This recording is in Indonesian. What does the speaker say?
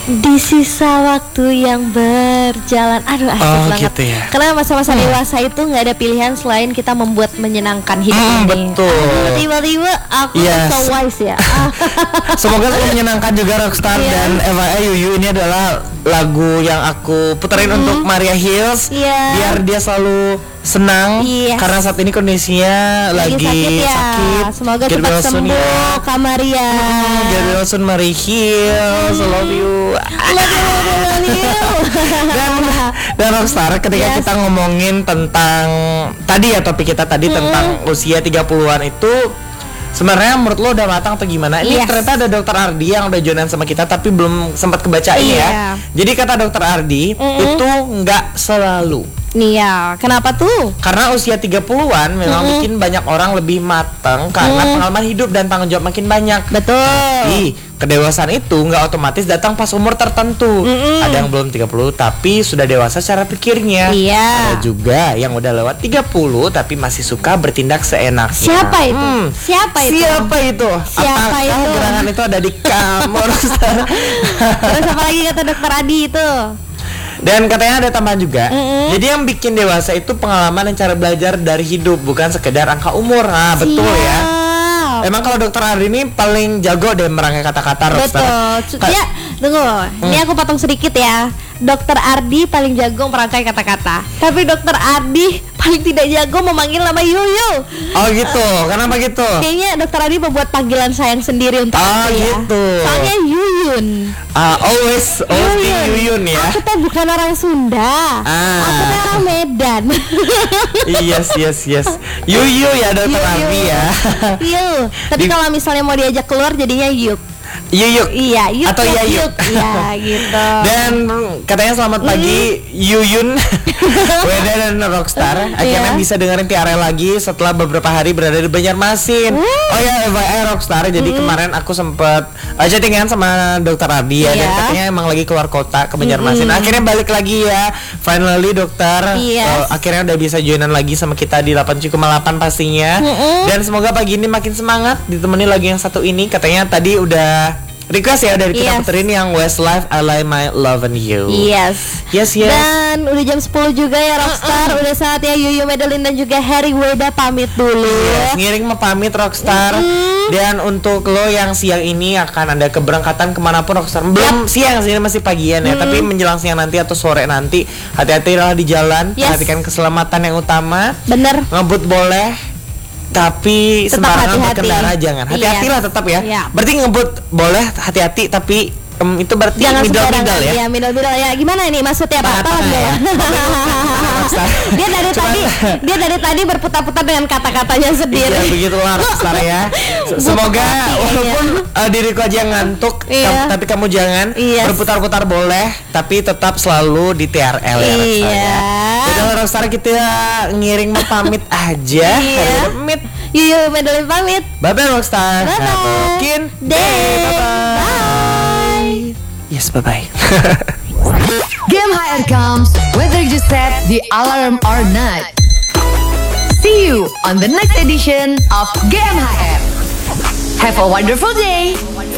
Di sisa waktu yang berjalan. Aduh asik banget gitu ya. Karena masa-masa dewasa itu gak ada pilihan selain kita membuat menyenangkan hidup ini. Betul. Aduh, tiba-tiba aku so wise ya. Semoga selalu menyenangkan juga Rockstar. Dan FYI Yuyu ini adalah lagu yang aku puterin untuk Maria Hills biar dia selalu senang karena saat ini kondisinya lagi sakit. Semoga cepat sembuh Kak Maria. Get well soon Maria Hills. Love you. Love you. Dan Rockstar, ketika kita ngomongin tentang tadi ya topik kita tadi tentang usia 30-an itu sebenarnya menurut lo udah matang atau gimana? Ini ternyata ada Dokter Ardi yang udah joinan sama kita tapi belum sempat kebaca ini ya. Jadi kata Dokter Ardi itu nggak selalu. Iya, kenapa tuh? Karena usia 30-an memang bikin banyak orang lebih matang karena pengalaman hidup dan tanggung jawab makin banyak. Betul. Tapi kedewasaan itu nggak otomatis datang pas umur tertentu. Ada yang belum 30 tapi sudah dewasa secara pikirnya. Ada juga yang udah lewat 30 tapi masih suka bertindak seenaknya. Siapa itu? Siapa itu? Apakah gerangan itu ada di kamu? Terus apa lagi kata Dokter Adi itu? Dan katanya ada tambahan juga. Jadi yang bikin dewasa itu pengalaman dan cara belajar dari hidup, bukan sekedar angka umur. Nah, betul ya. Emang kalau Dokter Ardi ini paling jago deh merangkai kata-kata. Betul. Ya, tunggu. Ini aku potong sedikit ya. Dokter Ardi paling jago merangkai kata-kata. Tapi Dokter Ardi paling tidak jago memanggil nama Yuyu. Oh gitu. Kenapa gitu? Kayaknya Dokter Ardi membuat panggilan sayang sendiri untuk aku ya. Gitu. Soalnya Yuyun. Always Yuyun ya. Aku tuh bukan orang Sunda. Aku tuh orang Medan. Yes. Yuyu ya Dokter Ardi ya. Yuyu. Tapi kalau misalnya mau diajak keluar jadinya Yuk. Yuyuk. Iya, Yuk atau Yayuk. Iya, gitu. Dan katanya selamat pagi Yuyun, Weda dan Rockstar. Akhirnya bisa dengerin TRL lagi setelah beberapa hari berada di Banjarmasin. Oh ya, FYI Rockstar. Jadi kemarin aku sempet chattingan sama Dokter Ardi ya. Dan katanya emang lagi keluar kota ke Banjarmasin. Akhirnya balik lagi ya. Finally Dokter akhirnya udah bisa joinan lagi sama kita di 8,8 pastinya. Dan semoga pagi ini makin semangat ditemani lagi yang satu ini. Katanya tadi udah request ya dari kita puterin yang Westlife I Lay My Love on You. Yes. Dan udah jam 10 juga ya Rockstar. Udah saatnya Yuyu Madeline dan juga Harry Weda pamit dulu. Ngiring mau pamit Rockstar. Dan untuk lo yang siang ini akan ada keberangkatan kemanapun Rockstar. Belum siang sih, masih pagian ya. Tapi menjelang siang nanti atau sore nanti, hati-hatilah di jalan. Perhatikan keselamatan yang utama. Bener. Ngebut boleh, tapi sembarangan berkendara jangan. Hati-hatilah tetap ya. Berarti ngebut boleh, hati-hati tapi itu berarti middle ya. Iya, middle ya. Gimana ini maksudnya Pak? Ya. Dia dari tadi berputar-putar dengan kata-katanya sendiri. Iya, begitulah Rockstar ya. Semoga walaupun diriku aja yang ngantuk, tapi kamu jangan. Berputar-putar boleh, tapi tetap selalu di TRL ya Rockstar. Udah Rockstar, kita ngiring mau pamit aja. Pamit. Yuyu Madeline pamit. Bye-bye Rockstar. Bye-bye. Bye-bye. Yes, bye-bye. Game HR comes whether you set the alarm or not. See you on the next edition of Game HR. Have a wonderful day.